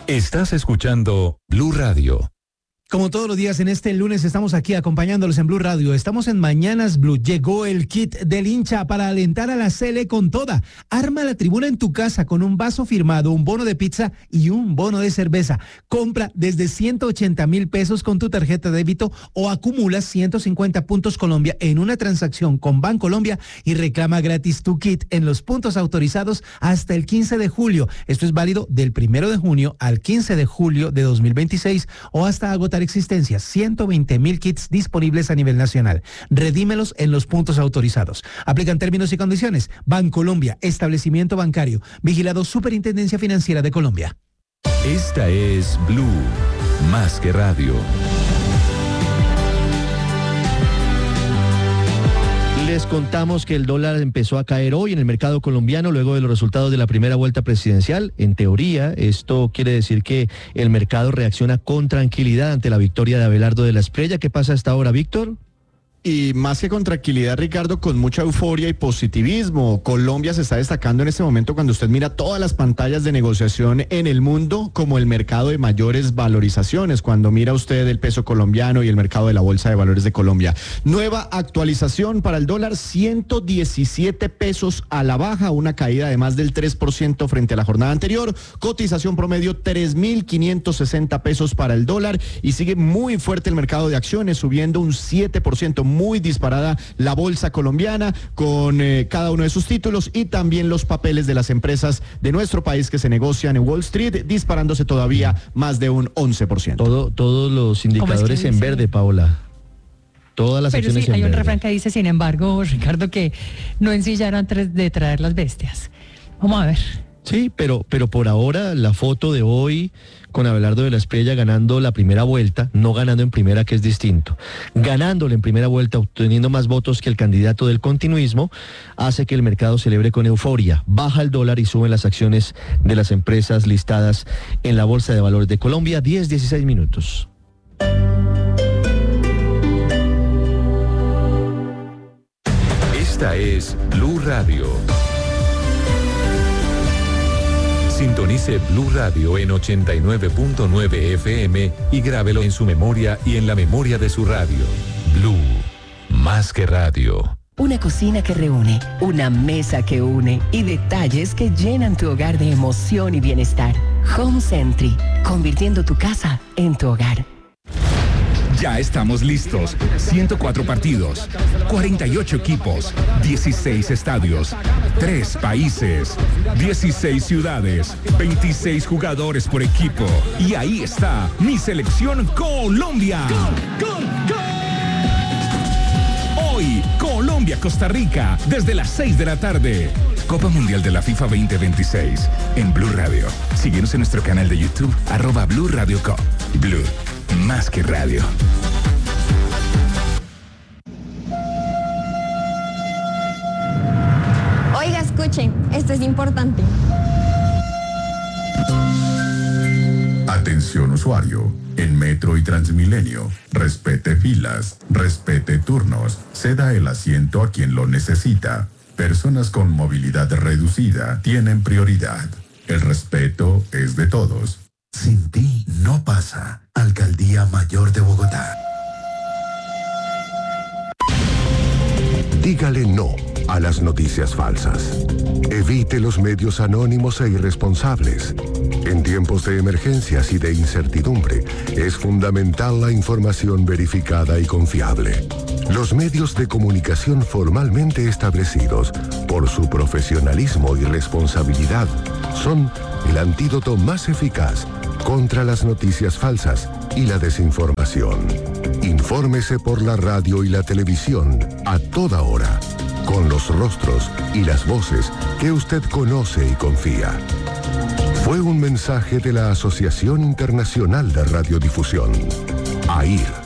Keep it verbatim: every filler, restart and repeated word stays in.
Estás escuchando Blue Radio. Como todos los días en este lunes estamos aquí acompañándolos en Blue Radio. Estamos en Mañanas Blue. Llegó el kit del hincha para alentar a la Sele con toda. Arma la tribuna en tu casa con un vaso firmado, un bono de pizza y un bono de cerveza. Compra desde ciento ochenta mil pesos con tu tarjeta de débito o acumulas ciento cincuenta puntos Colombia en una transacción con Bancolombia y reclama gratis tu kit en los puntos autorizados hasta el quince de julio. Esto es válido del primero de junio al quince de julio de dos mil veintiséis o hasta agotar existencias. ciento veinte mil kits disponibles a nivel nacional. Redímelos en los puntos autorizados. Aplican términos y condiciones. Bancolombia, establecimiento bancario, vigilado Superintendencia Financiera de Colombia. Esta es Blue, más que radio. Les contamos que el dólar empezó a caer hoy en el mercado colombiano luego de los resultados de la primera vuelta presidencial. En teoría, esto quiere decir que el mercado reacciona con tranquilidad ante la victoria de Abelardo de la Espriella. ¿Qué pasa hasta ahora, Víctor? Y más que con tranquilidad, Ricardo, con mucha euforia y positivismo. Colombia se está destacando en este momento cuando usted mira todas las pantallas de negociación en el mundo como el mercado de mayores valorizaciones. Cuando mira usted el peso colombiano y el mercado de la Bolsa de Valores de Colombia. Nueva actualización para el dólar, ciento diecisiete pesos a la baja, una caída de más del tres por ciento frente a la jornada anterior. Cotización promedio tres mil quinientos sesenta pesos para el dólar y sigue muy fuerte el mercado de acciones, subiendo un siete por ciento. Muy disparada la bolsa colombiana con eh, cada uno de sus títulos y también los papeles de las empresas de nuestro país que se negocian en Wall Street, disparándose todavía más de un once por ciento. Todo, todos los indicadores en verde, Paola. Todas las Pero acciones sí, en hay un verde. refrán que dice, sin embargo, Ricardo, que no ensillaron antes de traer las bestias. Vamos a ver. Sí, pero, pero por ahora la foto de hoy con Abelardo de la Espriella ganando la primera vuelta, no ganando en primera, que es distinto, ganándole en primera vuelta, obteniendo más votos que el candidato del continuismo, hace que el mercado celebre con euforia. Baja el dólar y suben las acciones de las empresas listadas en la Bolsa de Valores de Colombia. diez, dieciséis minutos. Esta es Blue Radio. Sintonice Blue Radio en ochenta y nueve punto nueve F M y grábelo en su memoria y en la memoria de su radio. Blue, más que radio. Una cocina que reúne, una mesa que une y detalles que llenan tu hogar de emoción y bienestar. Home Sentry, convirtiendo tu casa en tu hogar. Ya estamos listos. ciento cuatro partidos, cuarenta y ocho equipos, dieciséis estadios, tres países, dieciséis ciudades, veintiséis jugadores por equipo. Y ahí está mi selección Colombia. ¡Gol, gol, gol! Hoy, Colombia-Costa Rica, desde las seis de la tarde. Copa Mundial de la FIFA veinte veintiséis en Blue Radio. Síguenos en nuestro canal de YouTube, arroba Blue Radio Co. Blue, más que radio. Oiga, escuchen, esto es importante. Atención usuario, en Metro y Transmilenio, respete filas, respete turnos, ceda el asiento a quien lo necesita. Personas con movilidad reducida tienen prioridad. El respeto es de todos. Sin ti no pasa. Alcaldía Mayor de Bogotá. Dígale no a las noticias falsas. Evite los medios anónimos e irresponsables. En tiempos de emergencias y de incertidumbre, es fundamental la información verificada y confiable. Los medios de comunicación formalmente establecidos, por su profesionalismo y responsabilidad, son el antídoto más eficaz contra las noticias falsas y la desinformación. Infórmese por la radio y la televisión a toda hora, con los rostros y las voces que usted conoce y confía. Fue un mensaje de la Asociación Internacional de Radiodifusión, A I R.